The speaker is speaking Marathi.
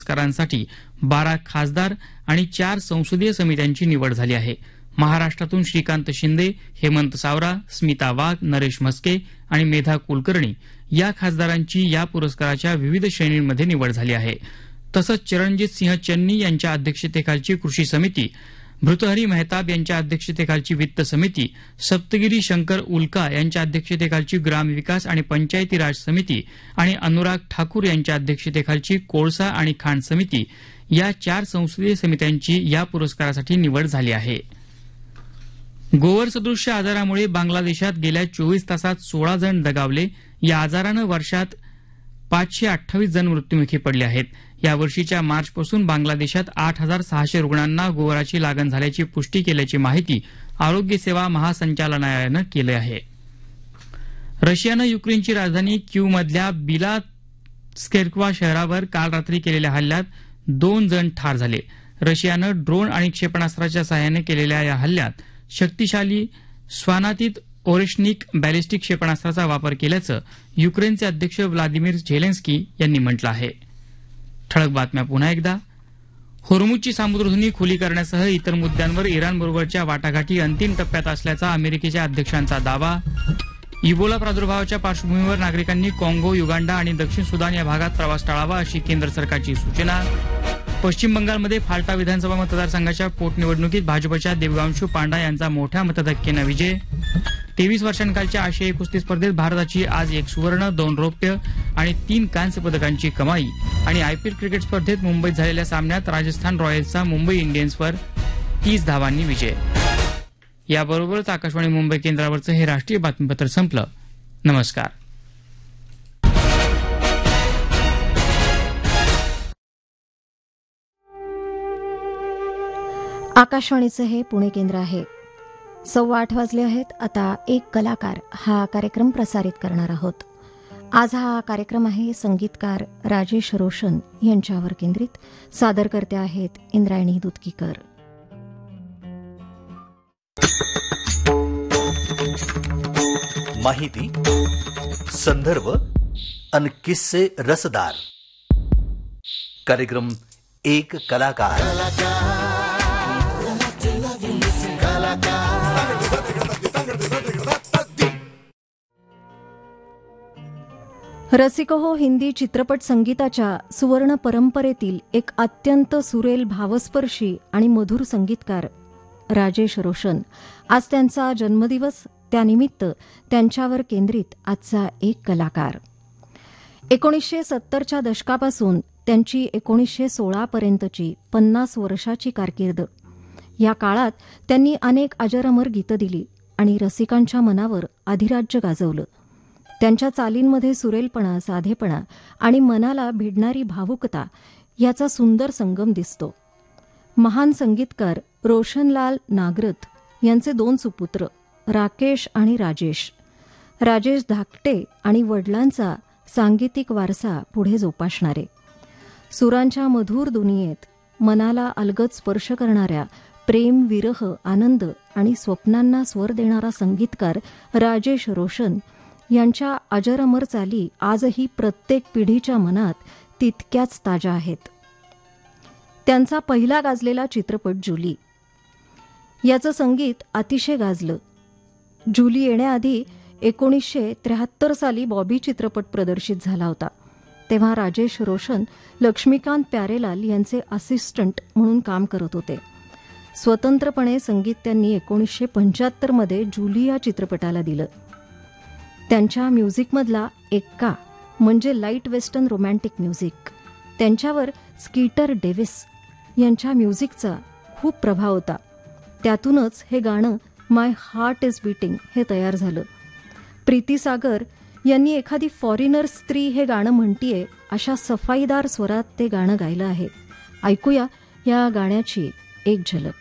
पुरस्कारांसाठी 12 खासदार आणि 4 संसदीय समित्यांची निवड झाली आहे. महाराष्ट्रातून श्रीकांत शिंदे, हेमंत सावरा, स्मिता वाघ, नरेश म्हस्के आणि मेधा कुलकर्णी या खासदारांची या पुरस्काराच्या विविध श्रेणींमध्ये निवड झाली आहे. तसंच चरणजित सिंह चन्नी यांच्या अध्यक्षतेखालची कृषी समिती, भृतहरी मेहताब यांच्या अध्यक्षतेखालची वित्त समिती, सप्तगिरी शंकर उल्का यांच्या अध्यक्षतेखालची ग्रामविकास आणि पंचायती राज समिती आणि अनुराग ठाकूर यांच्या अध्यक्षतेखालची कोळसा आणि खाण समिती या 4 संसदीय समित्यांची या पुरस्कारासाठी निवड झाली आहे. गोवर सदृश्य आजारामुळे बांगलादेशात गेल्या 24 तासात 16 जण दगावले. या आजारानं वर्षात 528 जण मृत्युमुखी पडले आहेत. या वर्षीच्या मार्चपासून बांगलादेशात 8,600 रुग्णांना गोवराची लागण झाल्याची पुष्टी केल्याची माहिती आरोग्य सेवा महासंचालनालयानं केली आहे. रशियानं युक्रेनची राजधानी क्यूमधल्या बिलात्स्केर्कवा शहरावर काल रात्री केलेल्या हल्ल्यात 2 जण ठार झाले. रशियानं ड्रोन आणि क्षेपणास्त्राच्या सहाय्यानं केलेल्या या हल्ल्यात शक्तिशाली स्वानातीत ओरेशनिक बॅलिस्टिक क्षेपणास्त्राचा वापर केल्याचं युक्रेनचे अध्यक्ष व्लादिमीर झेलेन्स्की यांनी म्हटलं आहे. ठळक बातम्या पुन्हा एकदा. होर्मुझची सामुद्रधुनी खुली करण्यासह इतर मुद्द्यांवर इराणबरोबरच्या वाटाघाटी अंतिम टप्प्यात असल्याचा अमेरिकेच्या अध्यक्षांचा दावा. इबोला प्रादुर्भावाच्या पार्श्वभूमीवर नागरिकांनी काँगो, युगांडा आणि दक्षिण सुदान या भागात प्रवास टाळावा अशी केंद्र सरकारची सूचना. पश्चिम बंगालमध्ये फाल्टा विधानसभा मतदारसंघाच्या पोटनिवडणुकीत भाजपच्या देवगांशू पांडा यांचा मोठ्या मतधक्क्यानं विजय. 23 वर्षांखालच्या आशियाई कुस्ती स्पर्धेत भारताची आज 1 सुवर्ण, 2 रौप्य आणि 3 कांस्य पदकांची कमाई. आणि आयपीएल क्रिकेट स्पर्धेत मुंबईत झालेल्या सामन्यात राजस्थान रॉयल्सचा मुंबई इंडियन्सवर 30 धावांनी विजय. याबरोबरच आकाशवाणी मुंबई केंद्रावरचं हे राष्ट्रीय बातमीपत्र संपलं. नमस्कार. आकाशवाणीचं हे पुणे केंद्र आहे. 8:15 वाजले आहेत. आता एक कलाकार हा कार्यक्रम प्रसारित करणार आहोत. आज हा कार्यक्रम आहे संगीतकार राजेश रोशन यांच्यावर केंद्रित. सादर करते आहेत इंद्रायणी दुधकीकर. माहिती, संदर्भ आणि किस्से रसदार. कार्यक्रम एक कलाकार. रसिको हो, हिंदी चित्रपट संगीताच्या सुवर्ण परंपरेतील एक अत्यंत सुरेल, भावस्पर्शी आणि मधुर संगीतकार राजेश रोशन. आज त्यांचा जन्मदिवस. त्यानिमित्त त्यांच्यावर केंद्रित आजचा एक कलाकार. 1970च्या दशकापासून त्यांची 1916 पर्यंतची 50 वर्षाची कारकीर्द. या काळात त्यांनी अनेक अजरामर गीतं दिली आणि रसिकांच्या मनावर अधिराज्य गाजवलं. त्यांच्या चालींमध्ये सुरेलपणा, साधेपणा आणि मनाला भिडणारी भावुकता याचा सुंदर संगम दिसतो. महान संगीतकार रोशनलाल नागरथ यांचे 2 सुपुत्र राकेश आणि राजेश. राजेश धाकटे आणि वडिलांचा सांगीतिक वारसा पुढे जोपासणारे. सुरांच्या मधुर दुनियेत मनाला अलगद स्पर्श करणाऱ्या प्रेम, विरह, आनंद आणि स्वप्नांना स्वर देणारा संगीतकार राजेश रोशन यांच्या अजरामर चाली आजही प्रत्येक पिढीच्या मनात तितक्याच ताज्या आहेत. त्यांचा पहिला गाजलेला चित्रपट जुली. याचं संगीत अतिशय गाजलं. जुली येण्याआधी 1973 साली बॉबी चित्रपट प्रदर्शित झाला होता. तेव्हा राजेश रोशन लक्ष्मीकांत प्यारेलाल यांचे असिस्टंट म्हणून काम करत होते. स्वतंत्रपणे संगीत त्यांनी 1975 मध्ये जुली या चित्रपटाला दिलं. त्यांच्या म्युझिकमधला एक्का म्हणजे लाईट वेस्टर्न रोमॅन्टिक म्युझिक, त्यांच्यावर स्कीटर डेव्हिस यांच्या म्युझिकचा खूप प्रभाव होता. त्यातूनच हे गाणं माय हार्ट इज बीटिंग हे तयार झालं. प्रीती सागर यांनी एखादी फॉरिनर स्त्री हे गाणं म्हणतीये अशा सफाईदार स्वरात ते गाणं गायलं आहे. ऐकूया या गाण्याची एक झलक.